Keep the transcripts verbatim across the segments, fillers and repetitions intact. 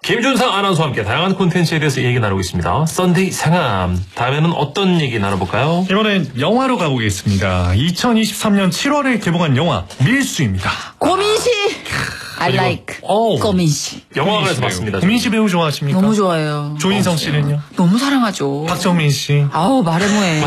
김준상 아나운서와 함께 다양한 콘텐츠에 대해서 얘기 나누고 있습니다. 썬데이 상암. 다음에는 어떤 얘기 나눠볼까요? 이번엔 영화로 가보겠습니다. 이천이십삼 년 칠월에 개봉한 영화 밀수입니다. 고민씨! I like 오. 고민씨. 영화관에서 봤습니다. 고민씨 배우 좋아하십니까? 너무 좋아해요. 조인성 씨는요? 너무 사랑하죠. 박정민 씨. 아우 말해 뭐해.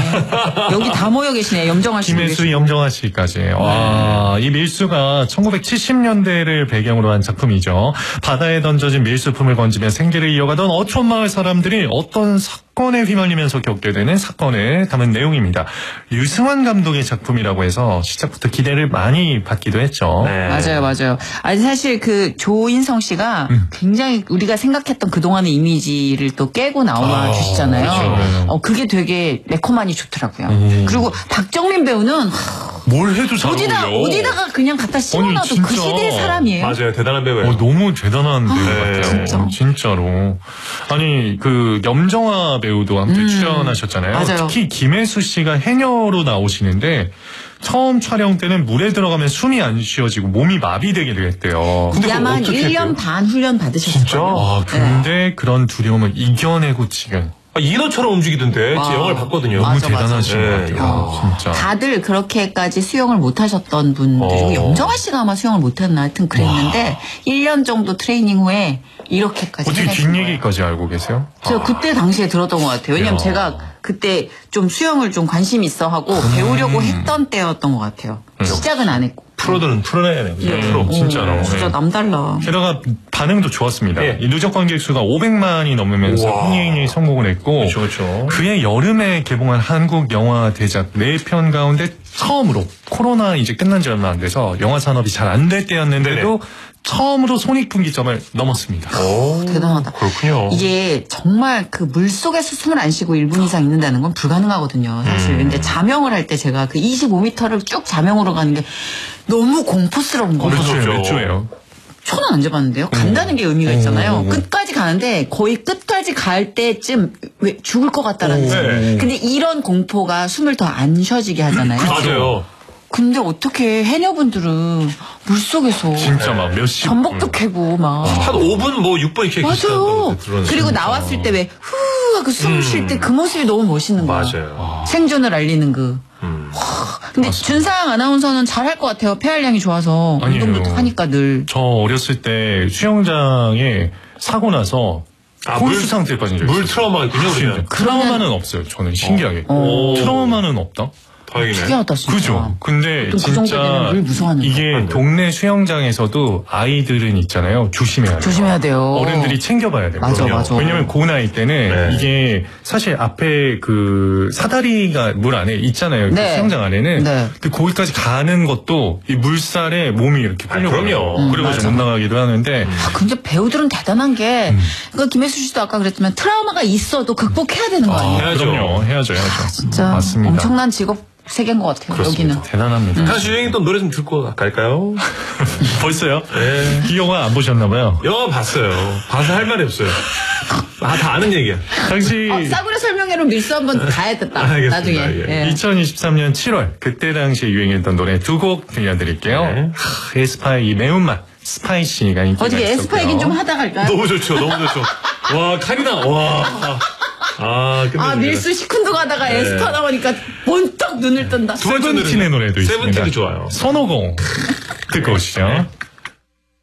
여기 다 모여 계시네. 염정아 씨. 김혜수, 염정아 씨까지. 와, 이 밀수가 천구백칠십 년대를 배경으로 한 작품이죠. 바다에 던져진 밀수품을 건지며 생계를 이어가던 어촌 마을 사람들이 어떤 사건에 휘말리면서 겪게 되는 사건을 담은 내용입니다. 유승환 감독의 작품이라고 해서 시작부터 기대를 많이 받기도 했죠. 네. 맞아요, 맞아요. 아니 사실 그 조인성 씨가 음. 굉장히 우리가 생각했던 그동안의 이미지를 또 깨고 나와 아, 주시잖아요. 그렇죠. 어 그게 되게 매콤하니 좋더라고요. 음. 그리고 박정민 배우는 뭘 해도 잘 어디다 어울려. 어디다가 그냥 갖다 심어놔도 아니, 그 진짜. 시대의 사람이에요. 맞아요. 대단한 배우예요. 어, 너무 대단한 배우 네, 같아요. 진짜. 진짜로. 아니, 그, 염정아 배우도 함께 음. 출연하셨잖아요. 맞아요. 특히 김혜수 씨가 해녀로 나오시는데, 처음 촬영 때는 물에 들어가면 숨이 안 쉬어지고 몸이 마비되게 됐대요. 근데 그걸 야만 어떻게 일 년 했대요? 반 훈련 받으셨어요. 진짜? 아, 근데 그런 두려움을 이겨내고 지금. 아, 인어처럼 움직이던데. 와. 제 영화를 봤거든요. 맞아, 너무 대단하신 맞아. 것 같아요. 네. 진짜. 다들 그렇게까지 수영을 못하셨던 분들이고 어. 염정아 씨가 아마 수영을 못했나 하여튼 그랬는데 일 년 정도 트레이닝 후에 이렇게까지 어떻게 해내신 거예요. 뒷얘기까지 알고 계세요? 제가 그때 당시에 들었던 것 같아요. 왜냐면 야. 제가 그때 좀 수영을 좀 관심 있어 하고 음. 배우려고 했던 때였던 것 같아요. 시작은 안 했고. 프로들은 풀어내야 돼요. 예. 프로. 어, 진짜로. 진짜 예. 남달라. 게다가 반응도 좋았습니다. 예. 이 누적 관객 수가 오백만이 넘으면서 우와. 흥행에 성공을 했고, 그렇죠, 그렇죠. 그해 여름에 개봉한 한국 영화 대작 네 편 가운데 처음으로 코로나 이제 끝난 지 얼마 안 돼서 영화 산업이 잘 안 될 때였는데도 처음으로 손익분기점을 넘었습니다. 오, 대단하다. 그렇군요. 이게 정말 그 물속에서 숨을 안 쉬고 일 분 이상 있는다는 건 불가능하거든요. 사실. 음. 근데 자명을 할 때 제가 그 이십오 미터를 쭉 자명으로 가는 게 너무 공포스러운 거예요. 그렇죠. 몇 주예요? 몇 주예요? 초는 안 재봤는데요. 간다는 게 의미가 있잖아요. 오. 끝까지 가는데 거의 끝까지 갈 때쯤 왜 죽을 것 같다라는 오. 생각. 네. 근데 이런 공포가 숨을 더 안 쉬어지게 하잖아요. 맞아요. 근데 어떻게 해녀분들은 물속에서 진짜 막 몇십. 전복도 캐고 막. 한 오 분, 뭐 육 분 이렇게 맞아요. 계시다고 들었는데. 그리고 나왔을 때 왜 후 하고 숨 쉴 때 그 모습이 너무 멋있는 거야. 맞아요. 생존을 알리는 그. 음. 근데 준상 아나운서는 잘할 것 같아요. 폐활량이 좋아서 아니에요. 운동도 하니까 늘. 저 어렸을 때 수영장에 사고 나서 아, 혼수 물- 상태에 빠진 적이 물 있어요. 트라우마가 있군요, 그러면. 트라우마는 없어요. 저는 신기하게. 어. 트라우마는 없다? 다행이네. 특이하다 진짜. 그죠. 근데 보통 그 정도 진짜 되면 물 무서워하는 이게 거. 동네 수영장에서도 아이들은 있잖아요. 조심해야 돼요. 조심해야 돼요. 어른들이 챙겨봐야 돼요. 맞아, 맞아. 왜냐면 그 나이 때는 네. 이게 사실 앞에 그 사다리가 물 안에 있잖아요. 그 네. 수영장 안에는. 네. 근데 거기까지 가는 것도 이 물살에 몸이 이렇게 아, 끌려가요. 그럼요. 음, 그래서 맞아. 못 나가기도 하는데 아, 근데 배우들은 대단한 게, 그 김혜수 씨도 아까 그랬지만 트라우마가 있어도 극복해야 되는 거 아, 아니에요? 해야죠. 그럼요. 해야죠. 해야죠. 진짜 맞습니다. 엄청난 직업 세계인 것 같아요. 그렇습니다. 여기는. 대단합니다. 한 주행이 또 노래 좀 듣고 갈까요? 벌써요? 네. 이 영화 안 보셨나봐요. 영화 봤어요. 봐서 할 말이 없어요. 아, 다 아는 얘기야. 당시 어, 싸구려 설명회로 밀수 한번 가야겠다. 알겠습니다. 나중에. 예. 예. 이천이십삼 년 칠월 그때 당시에 유행했던 노래 두 곡 들려드릴게요. 네. 하, 에스파의 이 매운맛 스파이시가 인기가 어떻게 있었고요. 에스파 얘기는 좀 하다 갈까요? 너무 좋죠, 너무 좋죠. 와, 칼이다, 와. 아, 끝내줍니다. 아, 밀수 시큰둥 하다가 네. 에스파 나오니까 번쩍 눈을 뜬다. 두 번째 세븐틴의 노래도 있습니다. 세븐틴이 좋아요. 손오공 듣고 오시죠.